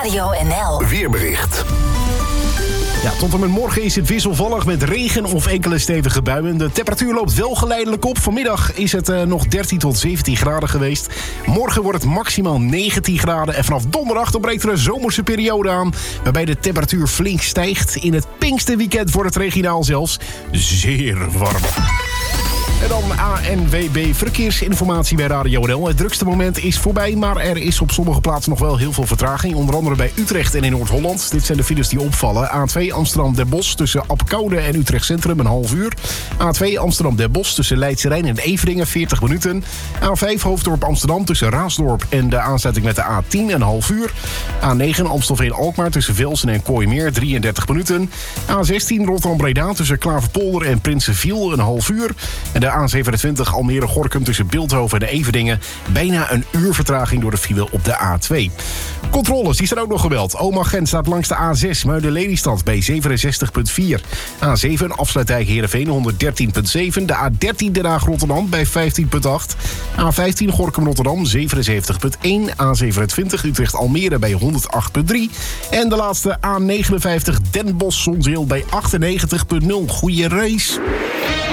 Radio NL. Weerbericht. Ja, tot en met morgen is het wisselvallig met regen of enkele stevige buien. De temperatuur loopt wel geleidelijk op. Vanmiddag is het nog 13 tot 17 graden geweest. Morgen wordt het maximaal 19 graden. En vanaf donderdag dan breekt er een zomerse periode aan, waarbij de temperatuur flink stijgt. In het Pinksterweekend wordt het regionaal zelfs zeer warm. En dan ANWB Verkeersinformatie bij Radio NL. Het drukste moment is voorbij, maar er is op sommige plaatsen nog wel heel veel vertraging. Onder andere bij Utrecht en in Noord-Holland. Dit zijn de files die opvallen. A2 Amsterdam-Den Bosch tussen Apeldoorn en Utrecht Centrum een half uur. A2 Amsterdam-Den Bosch tussen Leidse Rijn en Everdingen 40 minuten. A5 Hoofddorp Amsterdam tussen Raasdorp en de aansluiting met de A10 een half uur. A9 Amstelveen-Alkmaar tussen Velsen en Kooimeer 33 minuten. A16 Rotterdam-Breda tussen Klaverpolder en Prinsenviel een half uur. En de A27 Almere-Gorinchem tussen Bilthoven en Everdingen bijna een uur vertraging door de file op de A2. Controles, die zijn ook nog gebeld. Oma Gent staat langs de A6 Muiden-Lelystad bij 67,4. A7 Afsluitdijk Heerenveen 113,7. De A13 Den Haag-Rotterdam bij 15,8. A15 Gorinchem-Rotterdam 77,1. A27 Utrecht-Almere bij 108,3. En de laatste A59 Den Bosch-Zonzeel bij 98,0. Goeie race.